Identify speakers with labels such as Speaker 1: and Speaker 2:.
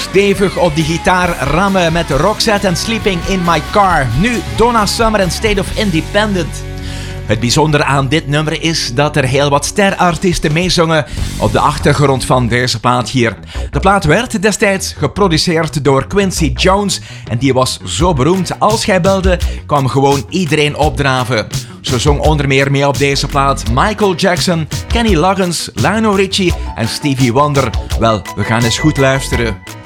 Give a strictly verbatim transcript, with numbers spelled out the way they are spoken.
Speaker 1: stevig op die gitaar rammen met Roxette en Sleeping in My Car. Nu Donna Summer en State of Independent. Het bijzondere aan dit nummer is dat er heel wat sterartiesten meezongen op de achtergrond van deze plaat hier. De plaat werd destijds geproduceerd door Quincy Jones en die was zo beroemd. Als jij belde, kwam gewoon iedereen opdraven. Zo zong onder meer mee op deze plaat Michael Jackson, Kenny Loggins, Lionel Richie en Stevie Wonder. Wel, we gaan eens goed luisteren.